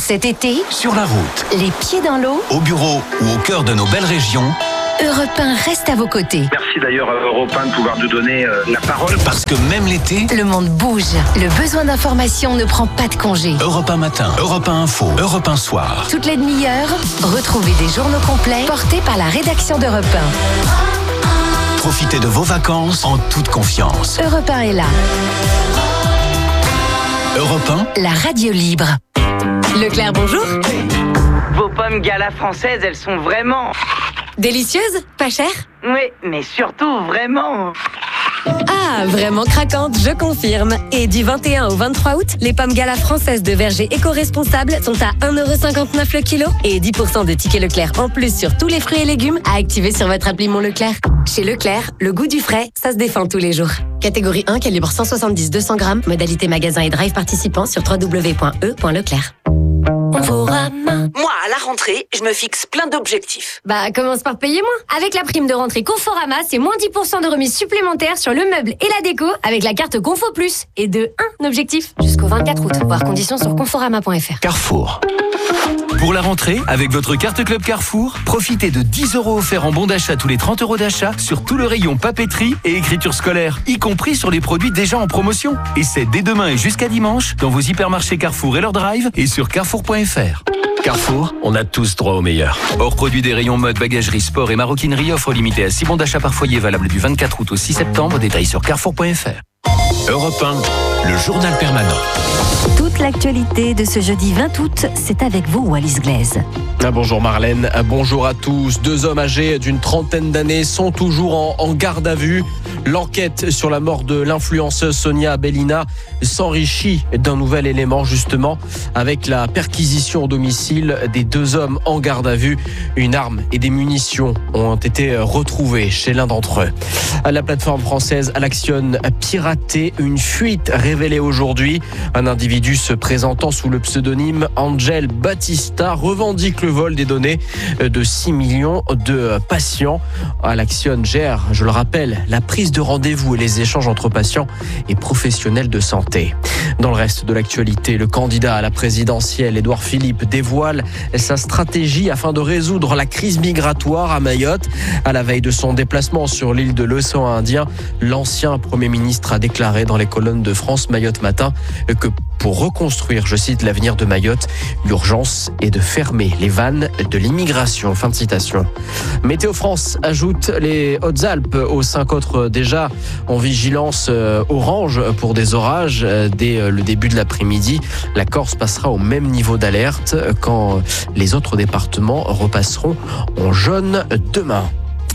Cet été, sur la route, les pieds dans l'eau, au bureau ou au cœur de nos belles régions, Europe 1 reste à vos côtés. Merci d'ailleurs à Europe 1 de pouvoir nous donner la parole. Parce que même l'été, Le monde bouge. Le besoin d'information ne prend pas de congé. Europe 1 matin, Europe 1 info, Europe 1 soir. Toutes les demi-heures, retrouvez des journaux complets portés par la rédaction d'Europe Profitez de vos vacances en toute confiance. 1. Europe 1 est là. Europe 1, La radio libre. Leclerc, bonjour. Vos pommes Gala françaises, elles sont vraiment... Délicieuse, pas chère? Oui, mais surtout vraiment... Ah, vraiment craquante, je confirme. Et du 21 au 23 août, les pommes Gala françaises de verger éco-responsable sont à 1,59€ le kilo et 10% de tickets Leclerc en plus sur tous les fruits et légumes à activer sur votre appli Mon Leclerc. Chez Leclerc, le goût du frais, ça se défend tous les jours. Catégorie 1, calibre 170-200 grammes, modalité magasin et drive participant sur www.e.leclerc. Moi, à la rentrée, je me fixe plein d'objectifs. Bah, commence par payer moins. Avec la prime de rentrée Conforama, c'est moins 10% de remise supplémentaire sur le meuble et la déco avec la carte Confo Plus. Et de 1 objectif jusqu'au 24 août. Voir conditions sur conforama.fr. Carrefour. Pour la rentrée, avec votre carte Club Carrefour, profitez de 10€ offerts en bon d'achat tous les 30€ d'achat sur tout le rayon papeterie et écriture scolaire, y compris sur les produits déjà en promotion. Et c'est dès demain et jusqu'à dimanche dans vos hypermarchés Carrefour et leur drive et sur carrefour.fr. Carrefour, on a tous droit au meilleur. Hors produit des rayons mode, bagagerie, sport et maroquinerie, offre limitée à 6 bons d'achat par foyer valable du 24 août au 6 septembre. Détails sur carrefour.fr. Europe 1, le journal permanent. Toute l'actualité de ce jeudi 20 août, c'est avec vous, Wallis Glaise. Bonjour Marlène, bonjour à tous. 2 hommes âgés d'une trentaine d'années sont toujours en garde à vue. L'enquête sur la mort de l'influenceuse Sonia Bellina s'enrichit d'un nouvel élément justement avec la perquisition au domicile des 2 hommes en garde à vue. Une arme et des munitions ont été retrouvées chez l'un d'entre eux. La plateforme française Alaction a piraté une fuite révélée aujourd'hui. Un individu se présentant sous le pseudonyme Angel Batista revendique le vol des données de 6 millions de patients. Alaction gère, je le rappelle, la prise de rendez-vous et les échanges entre patients et professionnels de santé. Dans le reste de l'actualité, le candidat à la présidentielle, Édouard Philippe, dévoile sa stratégie afin de résoudre la crise migratoire à Mayotte. À la veille de son déplacement sur l'île de l'océan Indien, l'ancien Premier ministre a déclaré dans les colonnes de France Mayotte Matin que pour reconstruire, je cite, l'avenir de Mayotte, l'urgence est de fermer les vannes de l'immigration. Fin de citation. Météo France ajoute les Hautes-Alpes aux 5 autres déjà en vigilance orange pour des orages dès le début de l'après-midi. La Corse passera au même niveau d'alerte quand les autres départements repasseront en jaune demain.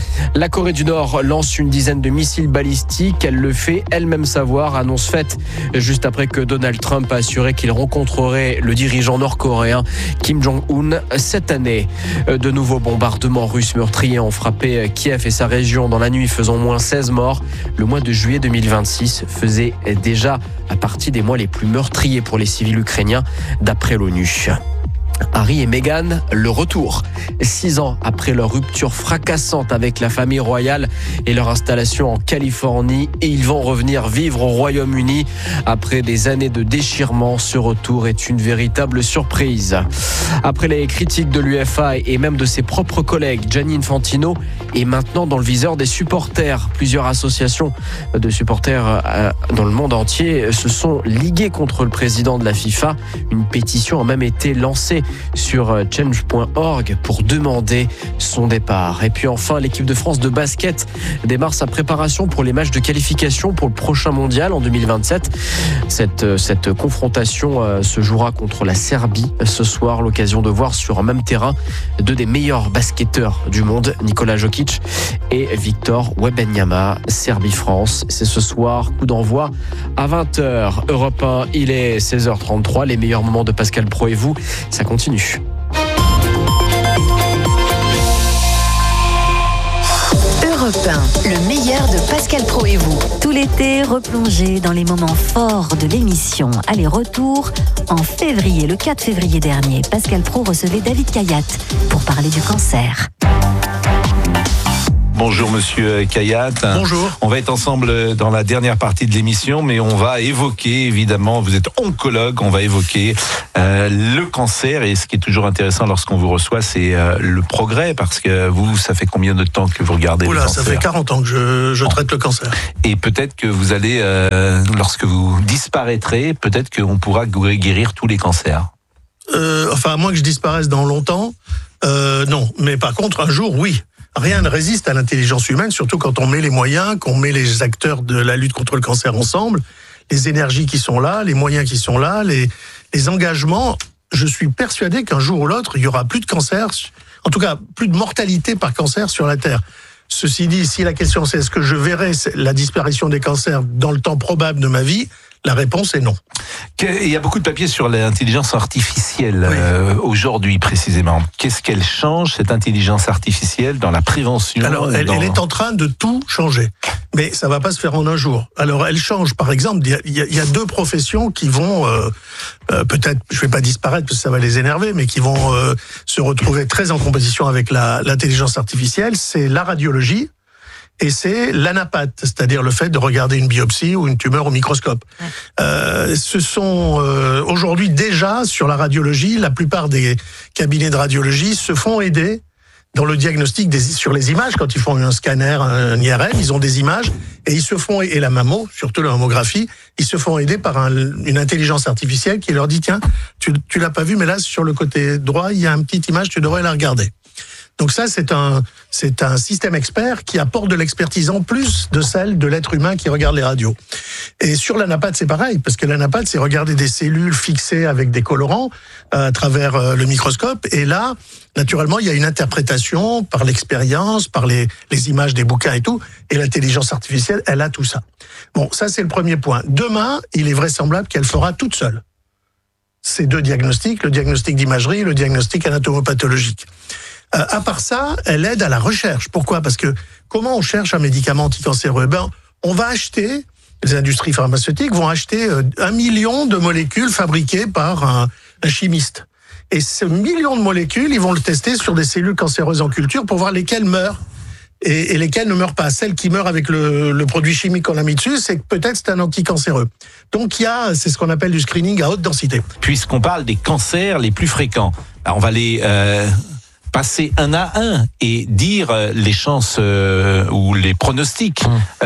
La Corée du Nord lance une dizaine de missiles balistiques. Elle le fait elle-même savoir. Annonce faite juste après que Donald Trump a assuré qu'il rencontrerait le dirigeant nord-coréen Kim Jong-un cette année. De nouveaux bombardements russes meurtriers ont frappé Kiev et sa région dans la nuit, faisant au moins 16 morts. Le mois de juillet 2026 faisait déjà partie des mois les plus meurtriers pour les civils ukrainiens, d'après l'ONU. Harry et Meghan, le retour. 6 ans après leur rupture fracassante avec la famille royale et leur installation en Californie, et ils vont revenir vivre au Royaume-Uni. Après des années de déchirement, ce retour est une véritable surprise. Après les critiques de l'UEFA et même de ses propres collègues, Gianni Infantino est maintenant dans le viseur des supporters. Plusieurs associations de supporters dans le monde entier se sont liguées contre le président de la FIFA. Une pétition a même été lancée sur change.org pour demander son départ. Et puis enfin, l'équipe de France de basket démarre sa préparation pour les matchs de qualification pour le prochain mondial en 2027. Cette confrontation se jouera contre la Serbie ce soir. L'occasion de voir sur un même terrain 2 des meilleurs basketteurs du monde, Nikola Jokic et Victor Wembanyama. Serbie-France, c'est ce soir, coup d'envoi à 20h. Europe 1, il est 16h33. Les meilleurs moments de Pascal Praud et vous, ça continue. Europe 1, le meilleur de Pascal Praud et vous. Tout l'été, replongé dans les moments forts de l'émission. Aller-retour, en février, le 4 février dernier, Pascal Praud recevait David Kayat pour parler du cancer. Bonjour Monsieur Kayat. Bonjour. On va être ensemble dans la dernière partie de l'émission, mais on va évoquer, évidemment, vous êtes oncologue, on va évoquer le cancer. Et ce qui est toujours intéressant lorsqu'on vous reçoit, c'est le progrès, parce que vous, ça fait combien de temps que vous regardez le cancer ? Ça fait 40 ans que je traite le cancer. Et peut-être que vous allez, lorsque vous disparaîtrez, peut-être qu'on pourra guérir tous les cancers. À moins que je disparaisse dans longtemps, non. Mais par contre, un jour, oui. Rien ne résiste à l'intelligence humaine, surtout quand on met les moyens, qu'on met les acteurs de la lutte contre le cancer ensemble, les énergies qui sont là, les moyens qui sont là, les engagements. Je suis persuadé qu'un jour ou l'autre, il y aura plus de cancer, en tout cas plus de mortalité par cancer sur la Terre. Ceci dit, si la question c'est est-ce que je verrai la disparition des cancers dans le temps probable de ma vie, la réponse est non. Il y a beaucoup de papiers sur l'intelligence artificielle aujourd'hui précisément. Qu'est-ce qu'elle change, cette intelligence artificielle, dans la prévention ? Alors, elle est en train de tout changer. Mais ça va pas se faire en un jour. Alors, elle change, par exemple, il y a deux professions qui vont, peut-être, je vais pas disparaître parce que ça va les énerver, mais qui vont se retrouver très en compétition avec l'intelligence artificielle. C'est la radiologie. Et c'est l'anapathie, c'est-à-dire le fait de regarder une biopsie ou une tumeur au microscope. Ce sont aujourd'hui déjà sur la radiologie, la plupart des cabinets de radiologie se font aider dans le diagnostic sur les images. Quand ils font un scanner, un IRM, ils ont des images et ils se font, et la mammo, surtout la mammographie, ils se font aider par une intelligence artificielle qui leur dit tiens, tu l'as pas vu, mais là sur le côté droit, il y a une petite image, tu devrais la regarder. Donc ça, c'est un système expert qui apporte de l'expertise en plus de celle de l'être humain qui regarde les radios. Et sur l'anapathie, c'est pareil, parce que l'anapathie, c'est regarder des cellules fixées avec des colorants à travers le microscope. Et là, naturellement, il y a une interprétation par l'expérience, par les images des bouquins et tout. Et l'intelligence artificielle, elle a tout ça. Bon, ça, c'est le premier point. Demain, il est vraisemblable qu'elle fera toute seule ces deux diagnostics, le diagnostic d'imagerie et le diagnostic anatomopathologique. À part ça, elle aide à la recherche. Pourquoi ? Parce que comment on cherche un médicament anticancéreux ? On va acheter, les industries pharmaceutiques vont acheter 1 million de molécules fabriquées par un chimiste. Et ce million de molécules, ils vont le tester sur des cellules cancéreuses en culture pour voir lesquelles meurent et lesquelles ne meurent pas. Celles qui meurent avec le produit chimique qu'on a mis dessus, c'est que peut-être c'est un anticancéreux. Donc c'est ce qu'on appelle du screening à haute densité. Puisqu'on parle des cancers les plus fréquents, alors on va les passer un à un et dire les chances ou les pronostics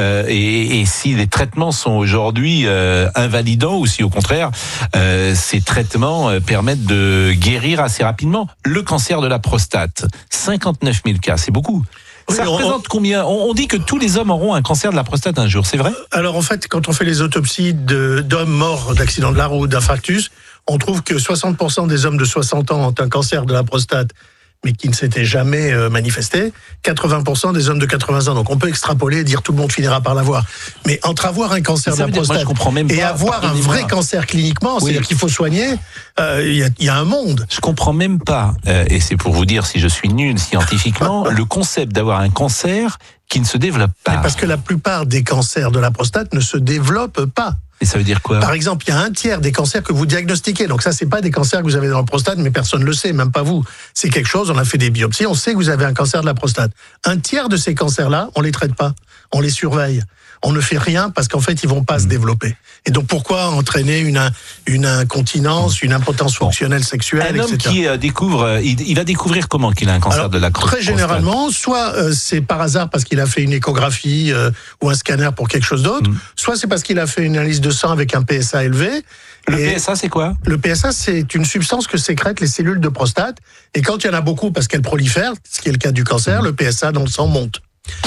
et si les traitements sont aujourd'hui invalidants ou si au contraire ces traitements permettent de guérir assez rapidement. Le cancer de la prostate, 59 000 cas, c'est beaucoup. Ça représente combien ? On dit que tous les hommes auront un cancer de la prostate un jour, c'est vrai ? Alors en fait, quand on fait les autopsies d'hommes morts d'accident de la route, d'infarctus, on trouve que 60% des hommes de 60 ans ont un cancer de la prostate mais qui ne s'était jamais manifesté, 80% des hommes de 80 ans. Donc on peut extrapoler et dire tout le monde finira par l'avoir. Mais entre avoir un cancer de la prostate et avoir un vrai cancer cliniquement, c'est-à-dire qu'il faut soigner, il y a un monde. Je comprends même pas, et c'est pour vous dire si je suis nul scientifiquement, le concept d'avoir un cancer qui ne se développe pas. Mais parce que la plupart des cancers de la prostate ne se développent pas. Et ça veut dire quoi ? Par exemple, il y a un tiers des cancers que vous diagnostiquez. Donc ça, c'est pas des cancers que vous avez dans la prostate, mais personne ne le sait, même pas vous. C'est quelque chose, on a fait des biopsies, on sait que vous avez un cancer de la prostate. Un tiers de ces cancers-là, on les traite pas, on les surveille. On ne fait rien parce qu'en fait, ils vont pas se développer. Et donc, pourquoi entraîner une incontinence, une impotence fonctionnelle sexuelle, etc. Un homme qui découvre, il va découvrir comment qu'il a un cancer de la prostate. Très généralement, soit c'est par hasard parce qu'il a fait une échographie ou un scanner pour quelque chose d'autre, soit c'est parce qu'il a fait une analyse de sang avec un PSA élevé. Le PSA, c'est quoi ? Le PSA, c'est une substance que sécrètent les cellules de prostate. Et quand il y en a beaucoup parce qu'elles prolifèrent, ce qui est le cas du cancer, le PSA dans le sang monte.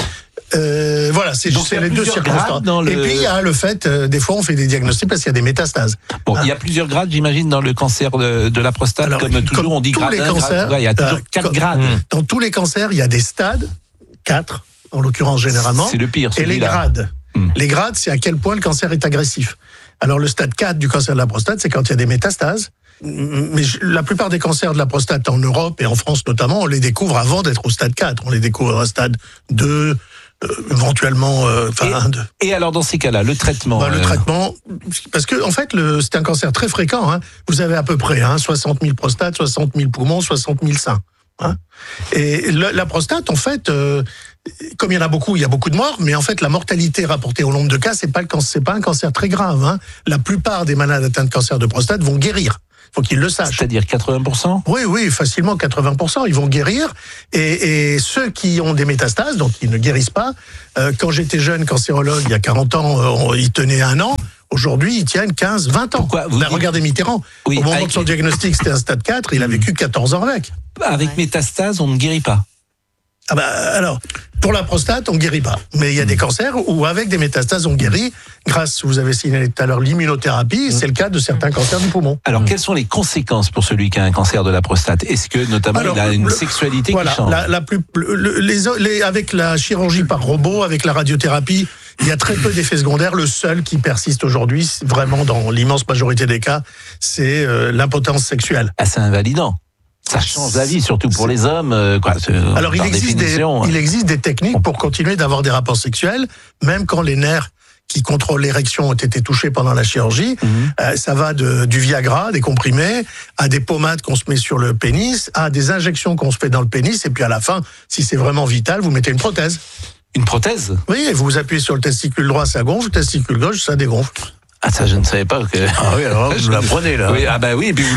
Voilà, c'est les deux circonstances. Et puis il y a le fait, des fois on fait des diagnostics parce qu'il y a des métastases. Bon, il y a plusieurs grades, j'imagine, dans le cancer de la prostate. Alors, comme toujours, on dit grade 1, grade 2, il y a toujours 4 grades. Dans tous les cancers, il y a des stades, 4 en l'occurrence généralement. C'est le pire. Et les grades. Les grades, c'est à quel point le cancer est agressif. Alors le stade 4 du cancer de la prostate, c'est quand il y a des métastases. Mais la plupart des cancers de la prostate en Europe et en France notamment, on les découvre avant d'être au stade 4. On les découvre au stade 2, éventuellement 1, 2. Et alors dans ces cas-là, le traitement Le traitement, parce que en fait, c'est un cancer très fréquent. Vous avez à peu près 60 000 prostates, 60 000 poumons, 60 000 seins. Hein. Et la prostate, en fait, comme il y en a beaucoup, il y a beaucoup de morts, mais en fait, la mortalité rapportée au nombre de cas, c'est pas un cancer très grave. Hein. La plupart des malades atteints de cancer de prostate vont guérir. Faut qu'ils le sachent. C'est-à-dire 80%? Oui, facilement 80%. Ils vont guérir. Et ceux qui ont des métastases, donc ils ne guérissent pas, quand j'étais jeune cancérologue, il y a 40 ans, ils tenaient 1 an. Aujourd'hui, ils tiennent 15, 20 ans. Pourquoi regardez Mitterrand. Oui, au moment de son diagnostic, c'était un stade 4, il a vécu 14 ans avec. Avec métastase, on ne guérit pas. Ah bah, alors, pour la prostate, on ne guérit pas. Mais il y a des cancers où, avec des métastases, on guérit grâce, vous avez signalé tout à l'heure, l'immunothérapie. C'est le cas de certains cancers du poumon. Alors, quelles sont les conséquences pour celui qui a un cancer de la prostate? Est-ce que, notamment, il a une sexualité qui change? Avec la chirurgie par robot, avec la radiothérapie, il y a très peu d'effets secondaires. Le seul qui persiste aujourd'hui, vraiment dans l'immense majorité des cas, c'est l'impotence sexuelle. Ah, c'est invalidant. Ça change la vie, surtout pour les hommes. Alors, il existe des techniques pour continuer d'avoir des rapports sexuels, même quand les nerfs qui contrôlent l'érection ont été touchés pendant la chirurgie. Ça va du Viagra, des comprimés, à des pommades qu'on se met sur le pénis, à des injections qu'on se fait dans le pénis, et puis à la fin, si c'est vraiment vital, vous mettez une prothèse. Une prothèse? Oui, et vous appuyez sur le testicule droit, ça gonfle, le testicule gauche, ça dégonfle. Ah, ça, je ne savais pas que... Ah oui, alors vous l'apprenez, là. Oui, ah bah oui, et puis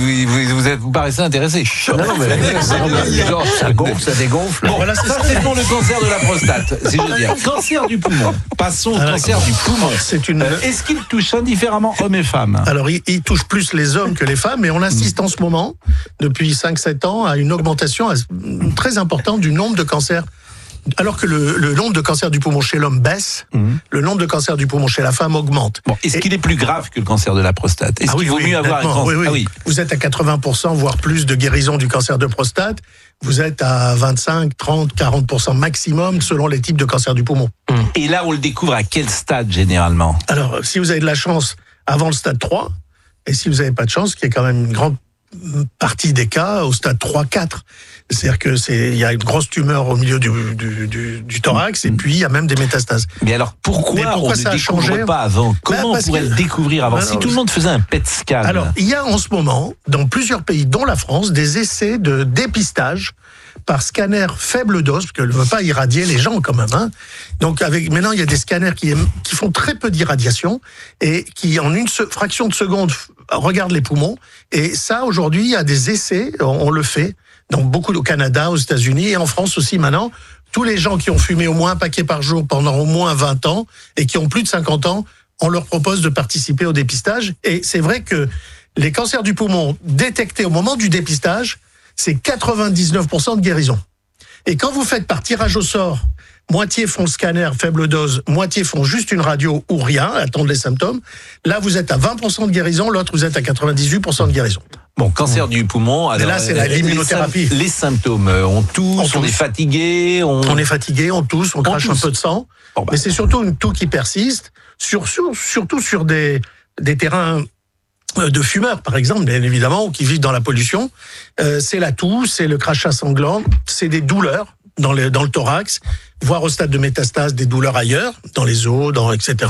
vous paraissez intéressé. Non, mais... ça gonfle, ça dégonfle. Bon, voilà, ça, c'est pour le cancer de la prostate, si je veux dire. Cancer du poumon. Passons au cancer du poumon. Est-ce qu'il touche indifféremment hommes et femmes? Alors, il touche plus les hommes que les femmes, mais on assiste en ce moment, depuis 5-7 ans, à une augmentation très importante du nombre de cancers. Alors que le nombre de cancers du poumon chez l'homme baisse, le nombre de cancers du poumon chez la femme augmente. Bon, est-ce qu'il est plus grave que le cancer de la prostate? Est-ce qu'il vaut mieux avoir un cancer? Oui. Vous êtes à 80%, voire plus de guérison du cancer de prostate. Vous êtes à 25, 30, 40% maximum selon les types de cancer du poumon. Et là, on le découvre à quel stade généralement? Alors, si vous avez de la chance, avant le stade 3, et si vous n'avez pas de chance, qui est quand même une grande partie des cas, au stade 3-4. C'est-à-dire qu'il y a une grosse tumeur au milieu du thorax, et puis il y a même des métastases. Mais alors, pourquoi on ne découvre pas avant? Comment on pourrait le découvrir avant? Si tout le monde faisait un PET scan. Alors, il y a en ce moment, dans plusieurs pays, dont la France, des essais de dépistage par scanner faible dose, parce qu'elle ne veut pas irradier les gens quand même. Hein. Donc maintenant, il y a des scanners qui font très peu d'irradiation, et qui, en une fraction de seconde, regardent les poumons. Et ça, aujourd'hui, il y a des essais, on le fait, dans beaucoup au Canada, aux États-Unis et en France aussi maintenant. Tous les gens qui ont fumé au moins un paquet par jour pendant au moins 20 ans et qui ont plus de 50 ans, on leur propose de participer au dépistage. Et c'est vrai que les cancers du poumon détectés au moment du dépistage, c'est 99% de guérison. Et quand vous faites par tirage au sort, moitié font le scanner faible dose, moitié font juste une radio ou rien, attendent les symptômes, là vous êtes à 20% de guérison, l'autre vous êtes à 98% de guérison. Bon, cancer du poumon. Alors, là, c'est l'immunothérapie. Les symptômes, on tousse, on est fatigué, on est fatigué, on tousse, on crache un peu de sang. Mais c'est surtout une toux qui persiste, surtout sur des terrains de fumeurs, par exemple, bien évidemment, ou qui vivent dans la pollution. C'est la toux, c'est le crachat sanglant, c'est des douleurs dans le thorax, voire au stade de métastase, des douleurs ailleurs, dans les os, etc.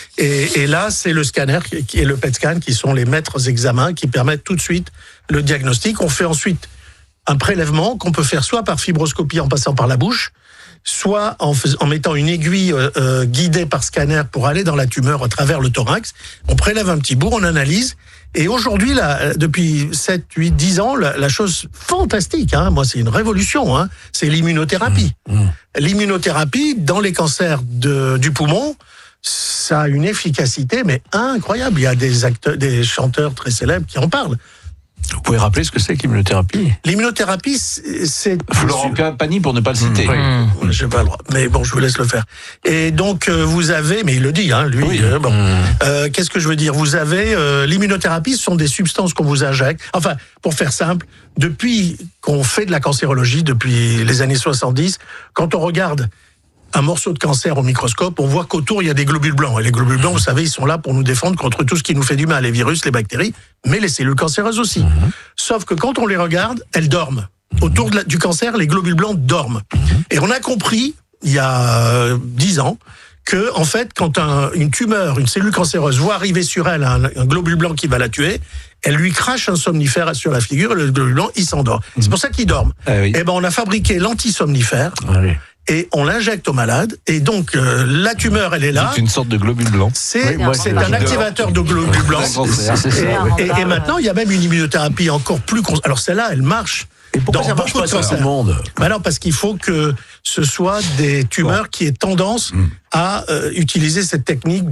Et là, c'est le scanner et le PET scan qui sont les maîtres examens qui permettent tout de suite le diagnostic. On fait ensuite un prélèvement qu'on peut faire soit par fibroscopie en passant par la bouche, soit en mettant une aiguille guidée par scanner pour aller dans la tumeur à travers le thorax. On prélève un petit bout, on analyse. Et aujourd'hui, là, depuis 7, 8, 10 ans, la chose fantastique, hein, moi c'est une révolution, hein, c'est l'immunothérapie. L'immunothérapie, dans les cancers du poumon, ça a une efficacité mais incroyable. Il y a des chanteurs très célèbres qui en parlent. Vous pouvez rappeler ce que c'est que l'immunothérapie? L'immunothérapie, c'est... Florent Pagny, pour ne pas le citer. Je n'ai pas le droit, mais bon, je vous laisse le faire. Et donc, vous avez... Mais il le dit, hein, lui. Oui. Qu'est-ce que je veux dire? Vous avez... l'immunothérapie, ce sont des substances qu'on vous injecte. Enfin, pour faire simple, depuis qu'on fait de la cancérologie, depuis les années 70, quand on regarde un morceau de cancer au microscope, on voit qu'autour, il y a des globules blancs. Et les globules blancs, vous savez, ils sont là pour nous défendre contre tout ce qui nous fait du mal, les virus, les bactéries, mais les cellules cancéreuses aussi. Sauf que quand on les regarde, elles dorment. Autour du cancer, les globules blancs dorment. Et on a compris, il y a 10 ans, que, en fait, quand une tumeur, une cellule cancéreuse voit arriver sur elle un globule blanc qui va la tuer, elle lui crache un somnifère sur la figure et le globule blanc, il s'endort. C'est pour ça qu'il dorme. Oui. Et ben, on a fabriqué l'antisomnifère. Oui. Et on l'injecte au malade, et donc la tumeur, elle est là. C'est une sorte de globule blanc. C'est un activateur de globules blancs. Et maintenant, il y a même une immunothérapie encore plus... Alors celle-là, elle marche. Et pourquoi dans ça marche beaucoup pas de sur tout cancers. le monde? Ben non, parce qu'il faut que ce soit des tumeurs qui aient tendance à utiliser cette technique